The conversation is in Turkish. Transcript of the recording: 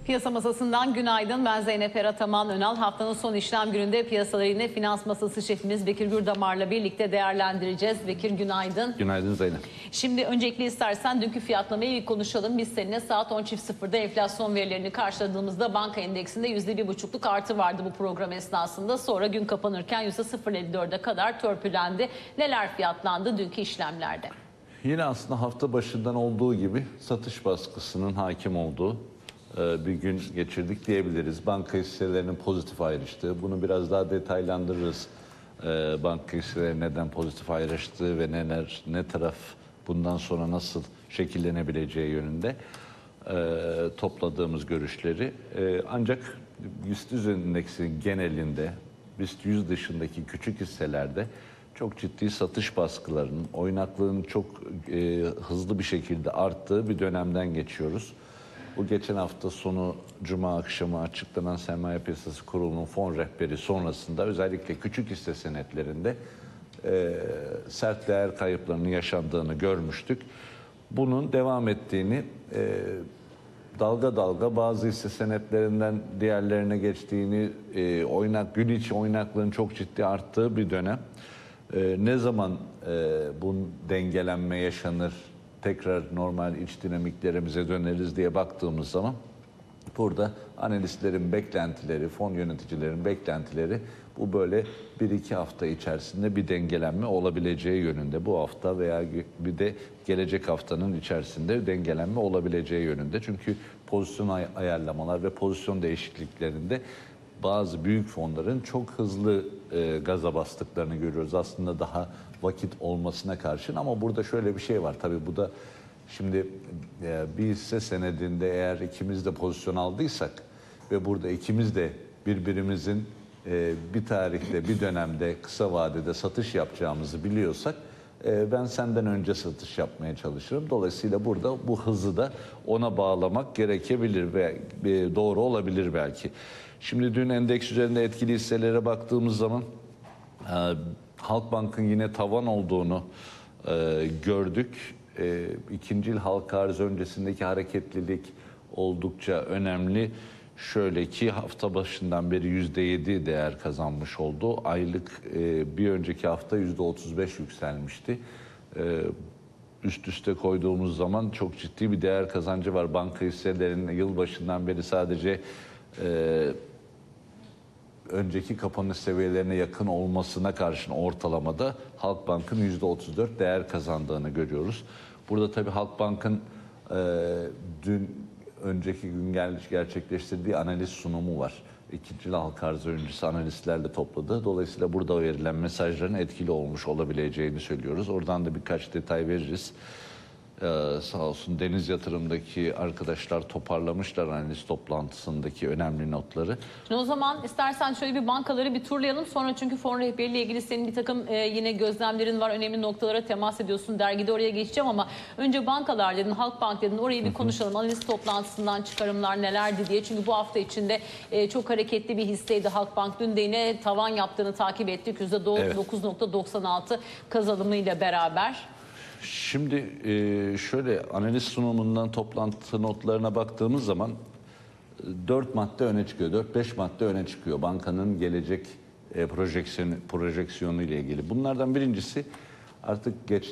Piyasa masasından günaydın. Ben Zeynep Erataman Önal. Haftanın son işlem gününde piyasaları yine finans masası şefimiz Bekir Gürdamar'la birlikte değerlendireceğiz. Bekir günaydın. Günaydın Zeynep. Şimdi öncelikle istersen dünkü fiyatlamayı bir konuşalım. Biz seninle saat 10.00'da enflasyon verilerini karşıladığımızda banka endeksinde %1,5'luk artı vardı bu program esnasında. Sonra gün kapanırken %0,54'e kadar törpülendi. Neler fiyatlandı dünkü işlemlerde? Yine aslında hafta başından olduğu gibi satış baskısının hakim olduğu bir gün geçirdik diyebiliriz. Banka hisselerinin pozitif ayrıştığı, bunu biraz daha detaylandırırız. Banka hisseleri neden pozitif ayrıştığı ve ne taraf bundan sonra nasıl şekillenebileceği yönünde topladığımız görüşleri. Ancak BIST endeksi genelinde, BIST 100 dışındaki küçük hisselerde çok ciddi satış baskılarının, oynaklığın çok hızlı bir şekilde arttığı bir dönemden geçiyoruz. Bu geçen hafta sonu Cuma akşamı açıklanan Sermaye Piyasası Kurulu'nun fon rehberi sonrasında özellikle küçük hisse senetlerinde sert değer kayıplarının yaşandığını görmüştük. Bunun devam ettiğini, dalga dalga bazı hisse senetlerinden diğerlerine geçtiğini, gün içi oynaklığın çok ciddi arttığı bir dönem. Ne zaman bu dengelenme yaşanır, tekrar normal iç dinamiklerimize döneriz diye baktığımız zaman burada analistlerin beklentileri, fon yöneticilerin beklentileri bu böyle 1-2 hafta içerisinde bir dengelenme olabileceği yönünde. Bu hafta veya bir de gelecek haftanın içerisinde dengelenme olabileceği yönünde. Çünkü pozisyon ayarlamalar ve pozisyon değişikliklerinde bazı büyük fonların çok hızlı gaza bastıklarını görüyoruz. Aslında daha vakit olmasına karşın, ama burada şöyle bir şey var. Tabii bu da şimdi bir hisse senedinde eğer ikimiz de pozisyon aldıysak ve burada ikimiz de birbirimizin bir tarihte, bir dönemde, kısa vadede satış yapacağımızı biliyorsak ben senden önce satış yapmaya çalışırım. Dolayısıyla burada bu hızı da ona bağlamak gerekebilir ve doğru olabilir belki. Şimdi dün endeks üzerinde etkili hisselere baktığımız zaman Halkbank'ın yine tavan olduğunu gördük. İkincil halka arz öncesindeki hareketlilik oldukça önemli. Şöyle ki hafta başından beri %7 değer kazanmış oldu. Aylık bir önceki hafta %35 yükselmişti. Üst üste koyduğumuz zaman çok ciddi bir değer kazancı var. Banka hisselerinin yılbaşından beri sadece önceki kapanış seviyelerine yakın olmasına karşın ortalamada Halkbank'ın %34 değer kazandığını görüyoruz. Burada tabii Halkbank'ın dün önceki gün gerçekleştirdiği analiz sunumu var. İkinci halka arzı öncesi analistlerle topladı. Dolayısıyla burada verilen mesajların etkili olmuş olabileceğini söylüyoruz. Oradan da birkaç detay veririz. Sağ olsun Deniz Yatırım'daki arkadaşlar toparlamışlar analiz toplantısındaki önemli notları. Şimdi o zaman istersen şöyle bir bankaları bir turlayalım. Sonra çünkü fon rehberiyle ilgili senin bir takım yine gözlemlerin var. Önemli noktalara temas ediyorsun. Dergide oraya geçeceğim ama önce bankalar dedin, Halkbank dedin. Orayı bir konuşalım. Analiz toplantısından çıkarımlar nelerdi diye. Çünkü bu hafta içinde çok hareketli bir hisseydi Halkbank. Dün de yine tavan yaptığını takip ettik. %9,96 kazanımıyla beraber. Şimdi şöyle analiz sunumundan toplantı notlarına baktığımız zaman 4 madde öne çıkıyor, 4-5 madde öne çıkıyor bankanın gelecek projeksiyonu ile ilgili. Bunlardan birincisi artık